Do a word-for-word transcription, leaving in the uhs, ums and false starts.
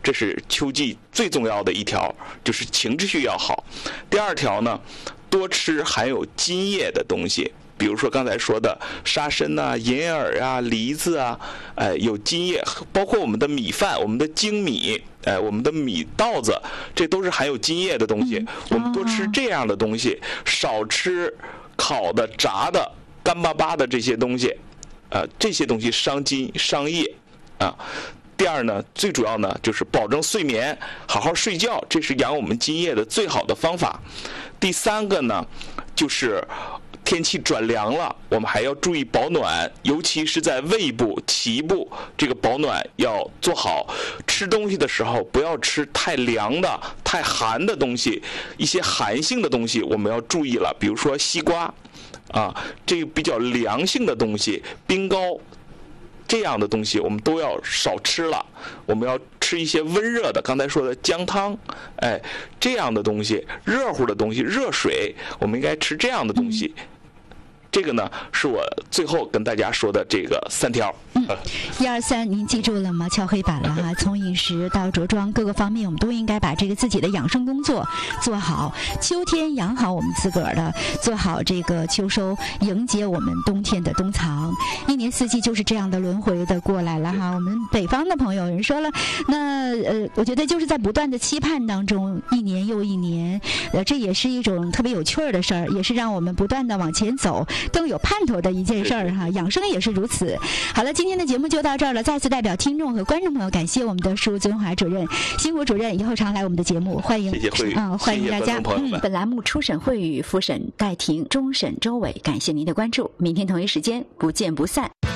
这是秋季最重要的一条，就是情志序要好。第二条呢，多吃含有津液的东西，比如说刚才说的沙参呐、银耳啊、梨子啊，哎，有津液，包括我们的米饭、我们的精米，哎，我们的米稻子，这都是含有津液的东西。我们多吃这样的东西，少吃烤的、炸的、干巴巴的这些东西，呃，这些东西伤津伤液啊。第二呢，最主要呢就是保证睡眠，好好睡觉，这是养我们津液的最好的方法。第三个呢，就是天气转凉了，我们还要注意保暖，尤其是在胃部、脐部，这个保暖要做好。吃东西的时候不要吃太凉的、太寒的东西，一些寒性的东西我们要注意了，比如说西瓜，啊，这个比较凉性的东西，冰糕。这样的东西我们都要少吃了，我们要吃一些温热的，刚才说的姜汤，哎，这样的东西，热乎的东西，热水，我们应该吃这样的东西。嗯，这个呢是我最后跟大家说的这个三条。 嗯，一二三，您记住了吗？敲黑板了哈！从饮食到着装各个方面，我们都应该把这个自己的养生工作做好。秋天养好我们自个儿的，做好这个秋收，迎接我们冬天的冬藏。一年四季就是这样的轮回的过来了哈。我们北方的朋友有人说了，那呃，我觉得就是在不断的期盼当中，一年又一年，呃，这也是一种特别有趣儿的事儿，也是让我们不断的往前走。更有盼头的一件事儿哈，养生也是如此。好了，今天的节目就到这儿了。再次代表听众和观众朋友，感谢我们的舒尊华主任、辛苦主任，以后常来我们的节目，欢迎， 谢谢慧宇， 嗯，欢迎大家。 嗯， 本栏目初审慧宇，复审戴婷，终审周伟，感谢您的关注。明天同一时间不见不散。